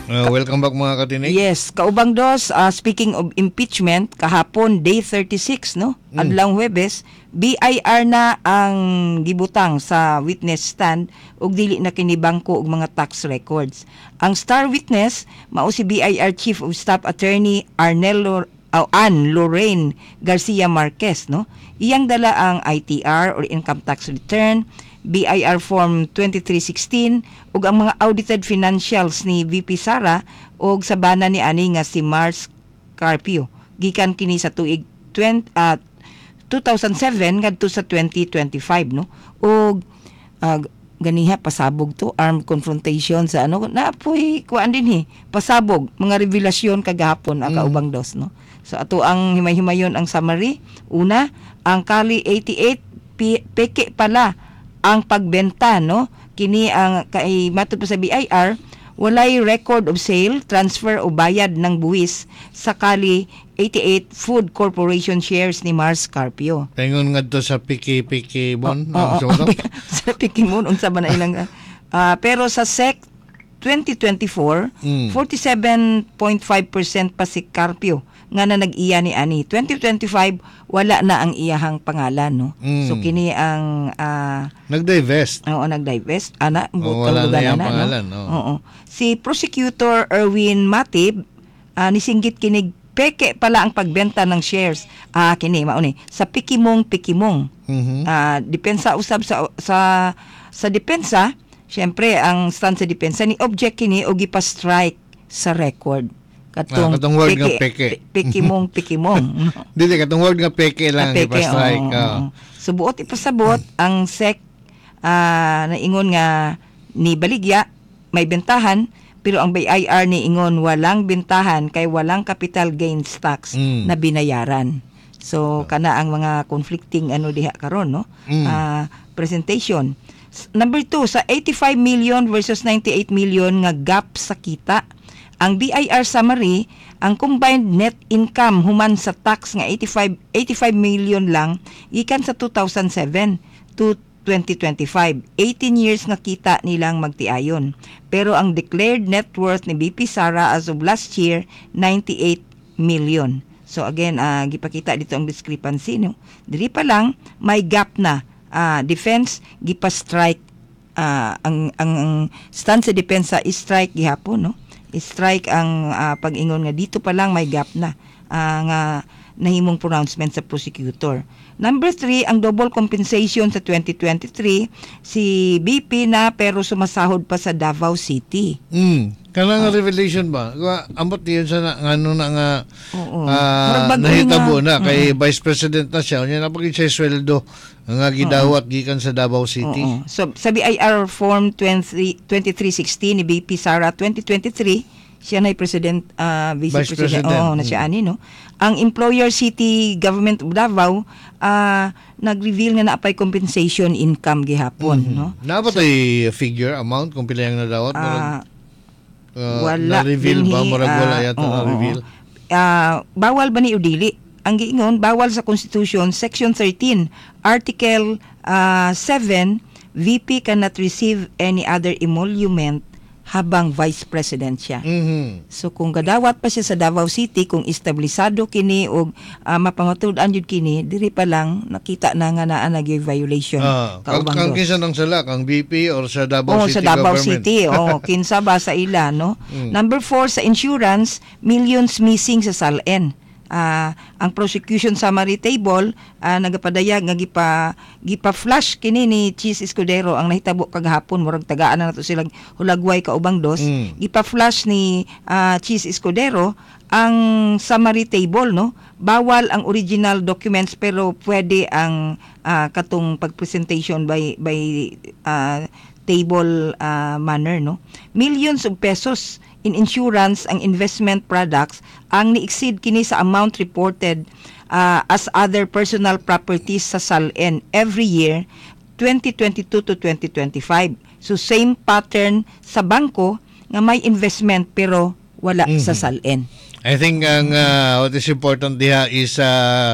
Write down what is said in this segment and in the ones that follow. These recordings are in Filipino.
Welcome back mga katinig. Yes, kaubang dos, speaking of impeachment, kahapon day 36 no, adlawng Huwebes, BIR na ang gibutang sa witness stand ug dili na kini bangko og mga tax records. Ang star witness mao si BIR Chief of Staff Attorney Ann Lorraine Garcia Marquez no. Iyang dala ang ITR or income tax return, BIR Form 2316 ug ang mga audited financials ni VP Sara ug sa bana ni ani nga si Mars Carpio gikan kini sa tuig 2007 ngadto sa 2025 no. Ug ganiha pasabog to armed confrontation sa ano napoy kuan din pasabog mga revelasyon kagahapon kaubang dos no. So ato ang himay-himayon ang summary. Una, ang Kali 88 peke pala ang pagbenta no. Kini ang kay matud pa sa BIR, walay record of sale, transfer o bayad ng buwis sa Kali 88 Food Corporation shares ni Mars Carpio. Pengon ngadto sa Piki Bon. Sa Piki Bon unsa ba na ilang pero sa SEC 2024, 47.5% pa si Carpio nga na nag-iya ni ani. 2025 wala na ang iyahang pangalan no. So kini ang nag-divest. Oo, nag-divest. Wala na yung pangalan no. Oo. Si Prosecutor Erwin Matib nisinggit kini peke pala ang pagbenta ng shares. Kini mao ni sa Pikimong. Depensa usab sa depensa, syempre ang stand sa depensa ni object kini og ipa-strike sa record. Katong word nga peke. Pikimong. Dili katong word nga peke lang ipa-strike. Subuot ipasabot ang SEC na ingon nga ni baligya may bentahan pero ang BIR ni ingon walang bentahan kay walang capital gains tax na binayaran. So kana ang mga conflicting diha karon no. Presentation. Number 2, sa 85 million versus 98 million nga gap sa kita. Ang BIR summary, ang combined net income human sa tax nga 85 million lang gikan sa 2007 to 2025. 18 years nga kita nilang magtiayon. Pero ang declared net worth ni BP Sara as of last year 98 million. So again, gipakita dito ang discrepancy no. Dili pa lang may gap na. Defense gipa-strike ang stand sa depensa is strike gihapon no. Strike ang pag-ingon nga dito pa lang may gap na nga nahimong pronouncement sa prosecutor. Number 3, ang double compensation sa 2023 si BP na pero sumasahod pa sa Davao City. Kanang revelation ba? Ambot diyan sa ano na nga nahitabo na kay Vice President na siya. Unya na pagin siya sweldo nga gidawat gikan sa Davao City. So sa BIR Form 2316 ni BP Sara 2023 siya na President, Vice President. Na siya ani no. Ang employer city government of Davao nag-reveal nga naapay compensation income gihapon no. Napatay figure amount kung pila yang nadawat wala na-reveal ba murag wala yata na-reveal. Bawal ba ni udili? Ang giingon bawal sa Constitution Section 13 Article 7 VP cannot receive any other emolument habang Vice President siya. So kung gadawat pa siya sa Davao City, kung establisado kini o mapamatud-an yun kini, diri pa lang nakita na nga naa nag-violation. Kang kinsa nang sala, kang BP or sa Davao City sa Davao government? City, kinsa ba sa ila, no? Number 4, sa insurance, millions missing sa SALN. Ang prosecution summary table nagapadayag nga gipa-flash kini ni Cheese Escudero ang nahitabo kagahapon murag tagaan na nato silang hulagway kaubang dos. Gipa-flash ni Cheese Escudero ang summary table no. Bawal ang original documents pero pwede ang katong pagpresentation by table manner no. Millions of pesos in insurance ang investment products ang ni-exceed kini sa amount reported as other personal properties sa SALN every year 2022 to 2025. So same pattern sa bangko nga may investment pero wala sa SALN. I think ang what is important diha is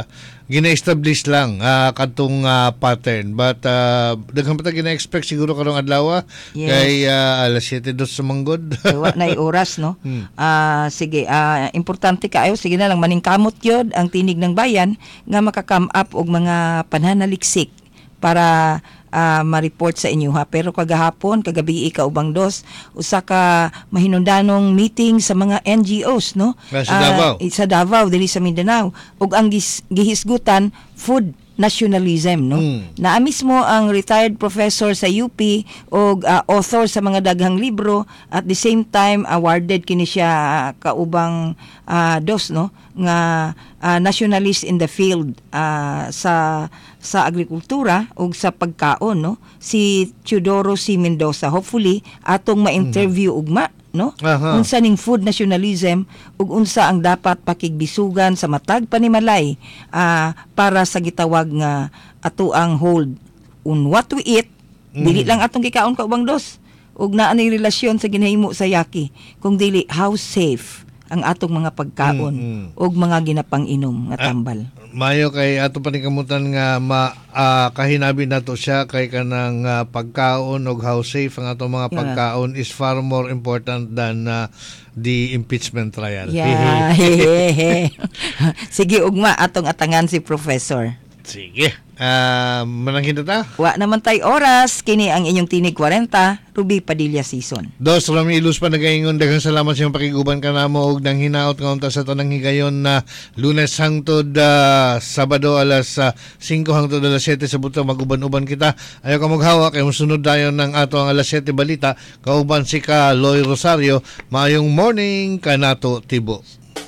gina-establish lang kadtong pattern. But daghang pa ta gina-expect siguro karong adlaw kay alas 7 dos sa manggod. Wa nay oras no. Sige, importante kaayo sige na lang maningkamot yun ang tinig ng bayan nga maka-come up og mga pananaliksik para ma-report sa inyo ha. Pero kagabi kaubang dos usa ka mahinungdanong meeting sa mga NGOs no. Sa Davao. Sa Davao dili sa Mindanao ug ang gihisgutan food nationalism no. Naa mismo ang retired professor sa UP og author sa mga daghang libro at the same time awarded kini siya kaubang dos no nga nationalist in the field sa agrikultura ug sa pagkaon no, si Teodoro C. Mendoza. Hopefully atong ma-interview ugma no, unsa ning food nationalism ug unsa ang dapat pakigbisugan sa matag panimalay para sa gitawag nga ato ang hold on what we eat. Dili lang atong gikaon kaubang dos ug naa ni relasyon sa ginahimo sa yaki kung dili how safe ang atong mga pagkaon ug mga ginapang-inom nga tambal. Mayo kay ato paningkamutan nga kahinabi nato siya kay kanang pagkaon ug how safe ang atong mga pagkaon is far more important than the impeachment trial. Yeah. Sige ugma atong atangan si Professor. Sige. Mananghin ta? Wa naman tay oras kini ang inyong tinig 40 Ruby Padilla season. Dos Rami Ilus pa nagaingon daghang salamat sa iyong pakiguban kanamo og nang hinaot nga unta sa tanang higayon na Lunes hangtod Sabado alas 5 hangtod alas 7 sa butang maguban-uban kita. Ayo ka maghawa kay mosunod dayon ng ato ang alas 7 balita kauban si ka Loy Rosario. Maayong morning kanato Tibo.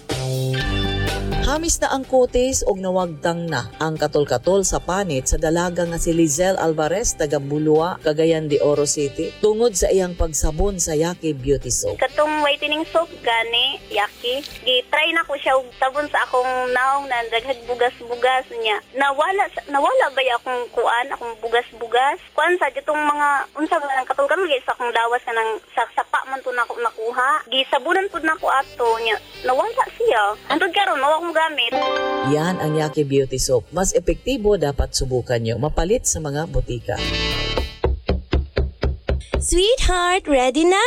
Hamis na ang kutis og nawagtang na ang katol-katol sa panit sa dalaga nga si Lizelle Alvarez taga Bulua, Cagayan de Oro City tungod sa iyang pagsabon sa Yaki Beauty Soap. Katong whitening soap gani Yaki, gi-try na ko siya og sabon sa akong naong na daghag bugas-bugas niya. Nawala ba akong akong bugas-bugas? Kuan sa ditong mga unsa ba ang katol-katol sa akong lawas kanang sa sapa man to nako nakuha. Gisabunan pud nako ato niya. Nawala siya. Antod karon mao akong gamit. Yan ang Yaki Beauty Soap. Mas epektibo, dapat subukan nyo. Mapalit sa mga botika. Sweetheart, ready na!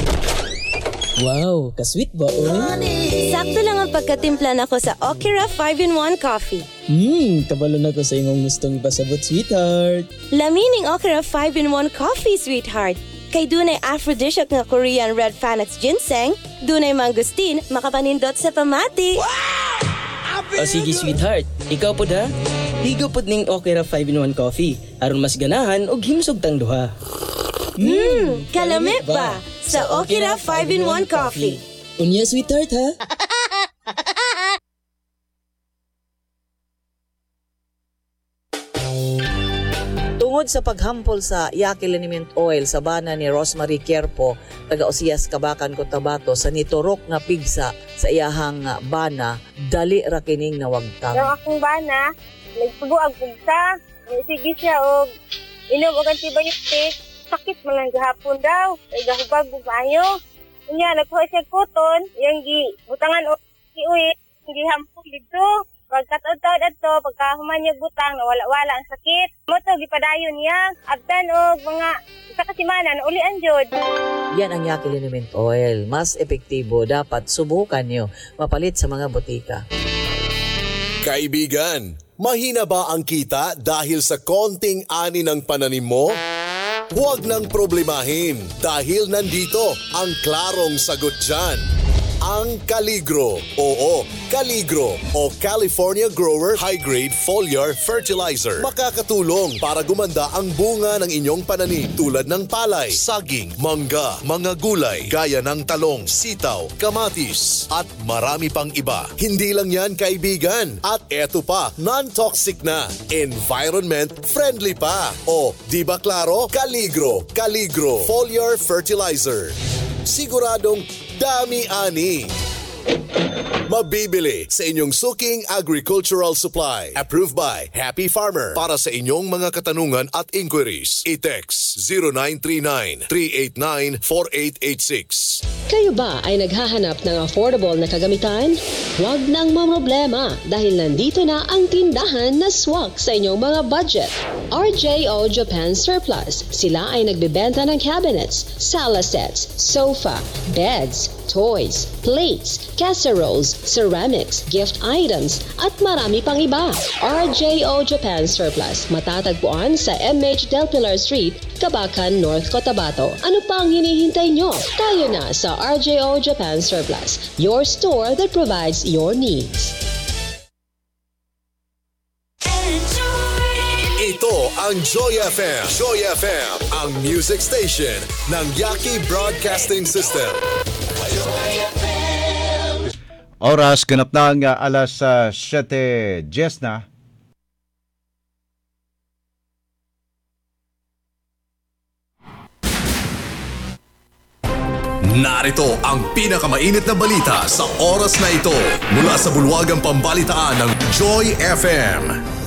Wow, ka-sweet ba, oy? Sakto lang ang pagkatimpla nako sa Okira 5-in-1 Coffee. Kabalo na ko sa imong gustong ipasabot, sweetheart. Lamining Okira 5-in-1 Coffee, sweetheart. Kay dunay aphrodisiac nga Korean red Panax ginseng, dunay mangustin, makapanindot sa pamati. O sige, sweetheart. Ikaw po da? Higo po ning Okira 5-in-1 Coffee. Aron mas ganahan og himsog tang duha. Kalamit ba? Sa Okira 5-in-1 Coffee. Unya, sweetheart, ha? Tungod sa paghampol sa Yaki Liniment Oil sa bana ni Rosemary Quierpo, taga Osias, Kabakan, Cotabato, sa niturok nga pigsa sa iyahang bana, dali ra kining nawagtang. Ang akong bana, nagsubo ang pigsa, sige siya og inom og antibiotic, sakit man lang gahapon daw, ay gahubag bumayo. Unya, nagkuha siya kuton, yung butangan o iuwi, gihampol dito. Pagkataod-taod ato, pagkahuman niya butang, nawala-wala ang sakit. Moto, gipadayon niya. Abdan o mga isa kasimanan, ulian jod. Yan ang Yaki Liniment Oil. Mas epektibo, dapat subukan nyo. Mapalit sa mga botika. Kaibigan, mahina ba ang kita dahil sa konting ani ng pananim mo? Huwag nang problemahin dahil nandito ang klarong sagot dyan. Ang Caligro. Oo, Caligro o California Grower High Grade Foliar Fertilizer. Makakatulong para gumanda ang bunga ng inyong pananim tulad ng palay, saging, mangga, mga gulay, gaya ng talong, sitaw, kamatis, at marami pang iba. Hindi lang yan, kaibigan. At eto pa, non-toxic na, environment friendly pa. O, di ba klaro? Caligro Foliar Fertilizer. Siguradong dami-ani. Mabibili sa inyong suking agricultural supply. Approved by Happy Farmer. Para sa inyong mga katanungan at inquiries, i-text 0939-389-4886. Kayo ba ay naghahanap ng affordable na kagamitan? Huwag nang mamroblema dahil nandito na ang tindahan na swak sa inyong mga budget. RJO Japan Surplus. Sila ay nagbebenta ng cabinets, sala sets, sofa, beds, toys, plates, casseroles, ceramics, gift items, at marami pang iba. RJO Japan Surplus. Matatagpuan sa MH Del Pilar Street, Cabacan, North Cotabato. Ano pa ang hinihintay nyo? Tayo na sa RJO Japan Surplus, your store that provides your needs. Ito ang Joy FM. Joy FM, ang music station ng Yaki Broadcasting System. Oras ganap na ang alas 7:10 na. Narito ang pinakamainit na balita sa oras na ito mula sa bulwagang pambalitaan ng Joy FM.